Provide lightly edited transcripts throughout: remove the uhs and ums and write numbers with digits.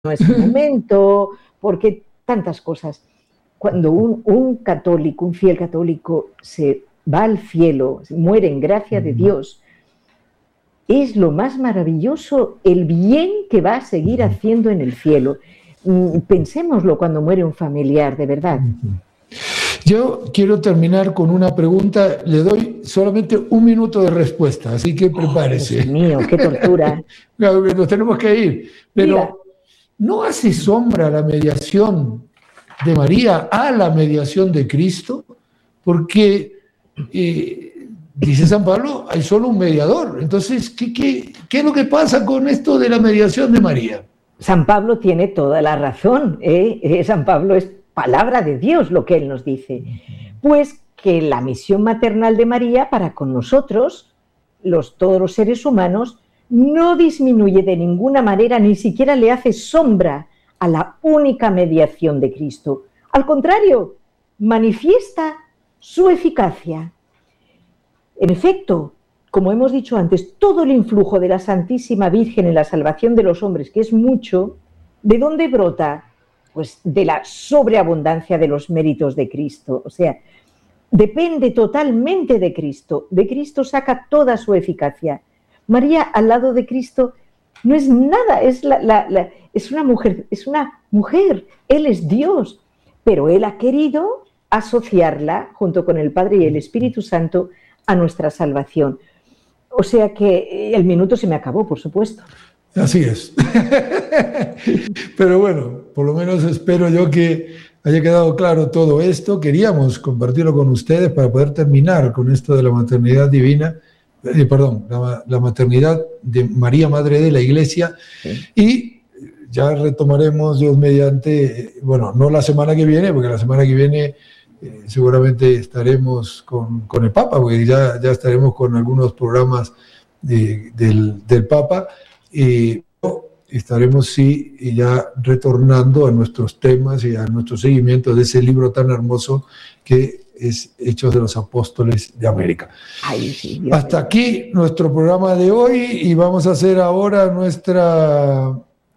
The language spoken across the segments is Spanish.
no es el momento, porque tantas cosas. Cuando un católico, un fiel católico, se va al cielo, muere en gracia de Dios, es lo más maravilloso el bien que va a seguir haciendo en el cielo. Pensémoslo cuando muere un familiar, de verdad. Yo quiero terminar con una pregunta, le doy solamente 1 minuto de respuesta, así que prepárese. Dios mío, qué tortura. Nos tenemos que ir, pero Mira, ¿no hace sombra la mediación de María a la mediación de Cristo? Porque, dice San Pablo, hay solo un mediador. Entonces, ¿qué es lo que pasa con esto de la mediación de María? San Pablo tiene toda la razón, ¿eh? San Pablo es palabra de Dios lo que él nos dice. Pues que la misión maternal de María para con nosotros, todos los seres humanos, no disminuye de ninguna manera, ni siquiera le hace sombra a la única mediación de Cristo. Al contrario, manifiesta su eficacia. En efecto, como hemos dicho antes, todo el influjo de la Santísima Virgen en la salvación de los hombres, que es mucho, ¿de dónde brota? Pues de la sobreabundancia de los méritos de Cristo. O sea, depende totalmente de Cristo. De Cristo saca toda su eficacia. María, al lado de Cristo, no es nada, es una mujer, Él es Dios, pero Él ha querido asociarla, junto con el Padre y el Espíritu Santo, a nuestra salvación. O sea que el minuto se me acabó, por supuesto. Así es. Pero bueno, por lo menos espero yo que haya quedado claro todo esto. Queríamos compartirlo con ustedes para poder terminar con esto de la maternidad divina, la maternidad de María, Madre de la Iglesia. Sí. Y ya retomaremos, Dios mediante, bueno, no la semana que viene, porque la semana que viene seguramente estaremos con el Papa, porque ya estaremos con algunos programas del Papa, y estaremos ya retornando a nuestros temas y a nuestro seguimiento de ese libro tan hermoso que es Hechos de los Apóstoles de América. Ay, sí, hasta aquí nuestro programa de hoy, y vamos a hacer ahora nuestras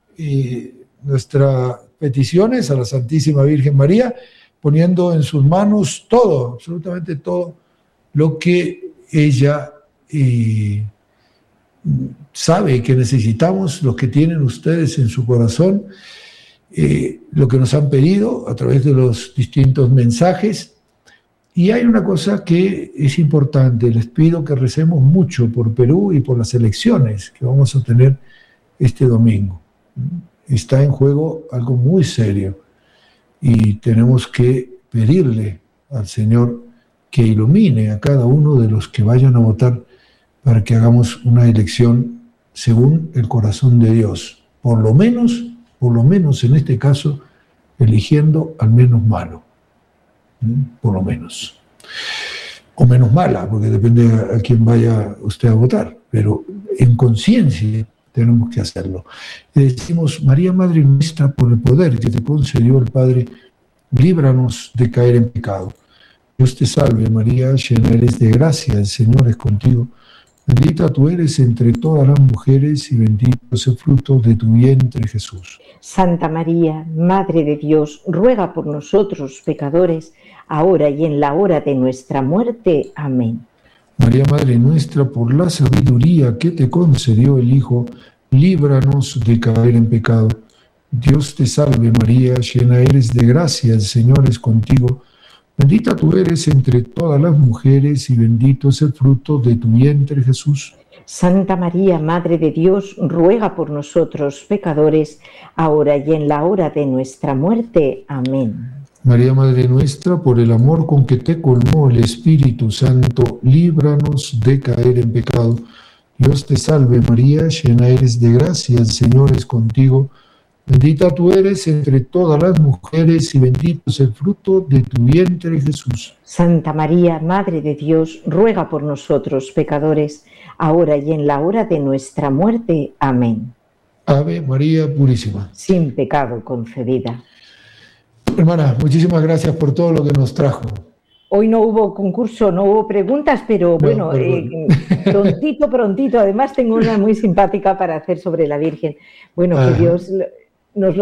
peticiones a la Santísima Virgen María, poniendo en sus manos todo, absolutamente todo lo que ella sabe que necesitamos, lo que tienen ustedes en su corazón, lo que nos han pedido a través de los distintos mensajes. Y hay una cosa que es importante, les pido que recemos mucho por Perú y por las elecciones que vamos a tener este domingo. Está en juego algo muy serio y tenemos que pedirle al Señor que ilumine a cada uno de los que vayan a votar para que hagamos una elección según el corazón de Dios, por lo menos en este caso, eligiendo al menos malo, por lo menos, o menos mala, porque depende a quién vaya usted a votar, pero en conciencia tenemos que hacerlo. Le decimos: María, Madre nuestra, por el poder que te concedió el Padre, líbranos de caer en pecado. Dios te salve María, llena eres de gracia, el Señor es contigo. Bendita tú eres entre todas las mujeres y bendito es el fruto de tu vientre, Jesús. Santa María, Madre de Dios, ruega por nosotros pecadores, ahora y en la hora de nuestra muerte. Amén. María, Madre nuestra, por la sabiduría que te concedió el Hijo, líbranos de caer en pecado. Dios te salve María, llena eres de gracia, el Señor es contigo. Bendita tú eres entre todas las mujeres y bendito es el fruto de tu vientre, Jesús. Santa María, Madre de Dios, ruega por nosotros pecadores, ahora y en la hora de nuestra muerte. Amén. María, Madre nuestra, por el amor con que te colmó el Espíritu Santo, líbranos de caer en pecado. Dios te salve María, llena eres de gracia, el Señor es contigo. Bendita tú eres entre todas las mujeres y bendito es el fruto de tu vientre, Jesús. Santa María, Madre de Dios, ruega por nosotros pecadores, ahora y en la hora de nuestra muerte. Amén. Ave María Purísima. Sin pecado concebida. Hermana, muchísimas gracias por todo lo que nos trajo. Hoy no hubo concurso, no hubo preguntas, pero bueno, prontito. Además tengo una muy simpática para hacer sobre la Virgen. Bueno, que Dios nos lo